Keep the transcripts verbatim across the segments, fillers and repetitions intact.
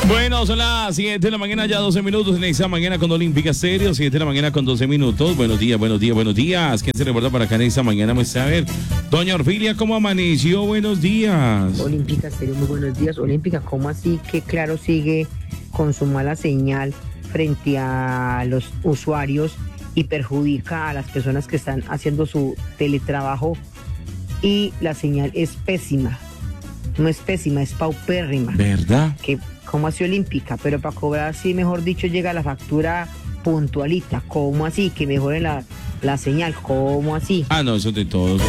Bueno, son las siete de la mañana, ya doce minutos en esta mañana con Olímpica Estéreo, siete de la mañana con doce minutos. Buenos días, buenos días, buenos días. ¿Quién se reporta para acá en esta mañana? Vamos a ver. Doña Orfilia, ¿cómo amaneció? Buenos días. Olímpica Estéreo, muy buenos días. Olímpica, ¿cómo así que Claro sigue con su mala señal frente a los usuarios y perjudica a las personas que están haciendo su teletrabajo? Y la señal es pésima. No es pésima, es paupérrima. ¿Verdad? Que ¿cómo así Olímpica? Pero para cobrar así, mejor dicho, llega la factura puntualita. ¿Cómo así? Que mejoren la, la señal. ¿Cómo así? Ah, no, eso de todo.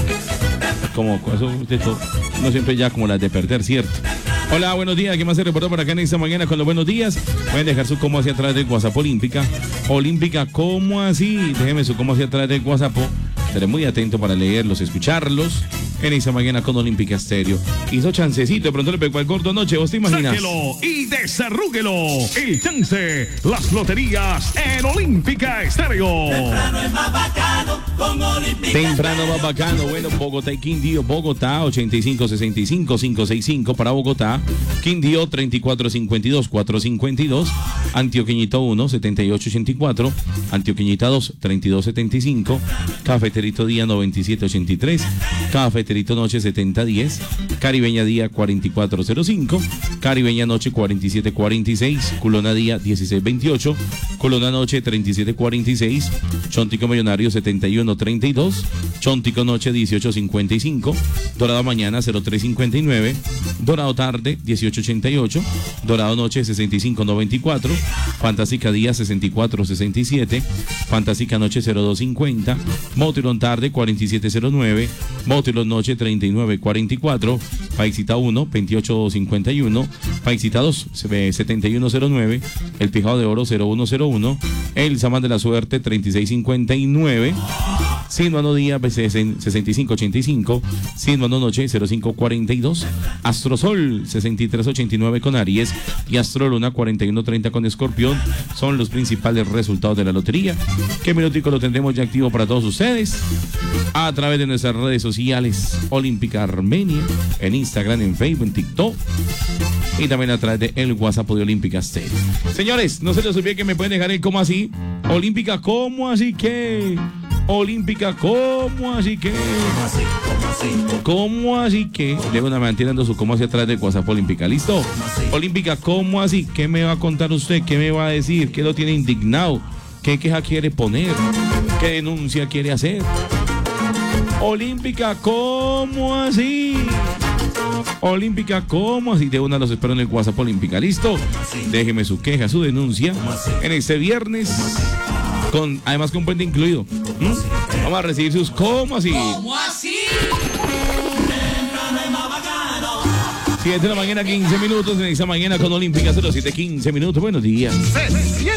Como eso de todo. No siempre ya como las de perder, ¿cierto? Hola, buenos días. ¿Qué más se reportó por acá en esta mañana con los buenos días? Pueden dejar su cómo hacia atrás del WhatsApp Olímpica. Olímpica, ¿cómo así? Déjeme su cómo hacia atrás del WhatsApp. Estaré muy atento para leerlos, escucharlos en esta mañana con Olímpica Estéreo. Hizo chancecito, de pronto le pegó al gordo anoche, ¿vos te imaginas? Sáquelo y desarrúguelo. El chance, las loterías en Olímpica Estéreo. Temprano es más bacano con Olímpica. Temprano más bacano. Bueno, Bogotá y Quindío. Bogotá, ochenta y cinco sesenta y cinco quinientos sesenta y cinco para Bogotá. Quindío, treinta y cuatro cincuenta y dos cuatrocientos cincuenta y dos. Antioqueñita uno, setenta y ocho ochenta y cuatro. Antioqueñita dos, treinta y dos setenta y cinco. Cafeterito Día, noventa y siete ochenta y tres. Cafeterito Noche, setenta diez. Caribeña Día, cuarenta y cuatro cero cinco. Caribeña Noche, cuarenta y siete cuarenta y seis. Culona Día, dieciséis veintiocho. Culona Noche, treinta y siete cuarenta y seis. Chontico Millonario, setenta y uno treinta y dos. Chontico Noche, dieciocho cincuenta y cinco. Dorado Mañana, cero tres cincuenta y nueve. Dorado Tarde, dieciocho ochenta y ocho. Dorado Noche, sesenta y cinco noventa y cuatro. Fantástica Día, sesenta y cuatro sesenta y siete. Fantástica Noche, cero dos cincuenta. Motilón Tarde, cuarenta y siete cero nueve. Motilón Noche, treinta y nueve cuarenta y cuatro. Paisita uno, veintiocho cincuenta y uno. Paisita dos, setenta y uno cero nueve. El Pijado de Oro, cero uno cero uno. El Samán de la Suerte, treinta y seis cincuenta y nueve. Sinuano Día, sesenta y cinco ochenta y cinco. Sinuano Noche, cero cinco cuarenta y dos. Astrosol, sesenta y tres ochenta y nueve con Aries. Y Astroluna, cuarenta y uno treinta con Escorpión. Son los principales resultados de la lotería. ¿Qué minutico lo tendremos ya activo para todos ustedes? A través de nuestras redes sociales, Olímpica Armenia, en Instagram, en Facebook, en TikTok. Y también a través de el WhatsApp de Olímpica Estéreo. Señores, no se les olvide que me pueden dejar el cómo así. Olímpica, ¿cómo así que? Olímpica, ¿cómo así que? ¿Cómo así que? De una mantiene su cómo hacia atrás de WhatsApp Olímpica, ¿listo? Olímpica, ¿cómo así? ¿Qué me va a contar usted? ¿Qué me va a decir? ¿Qué lo tiene indignado? ¿Qué queja quiere poner? ¿Qué denuncia quiere hacer? Olímpica, ¿cómo así? Olímpica, ¿cómo así? De una los espero en el WhatsApp Olímpica, ¿listo? Déjeme su queja, su denuncia en este viernes. Con, además con puente incluido. ¿Mm? Vamos a recibir sus ¿cómo así? ¿Cómo así? siete de la mañana, quince minutos. En esta mañana con Olímpica, cero siete quince minutos. Buenos días.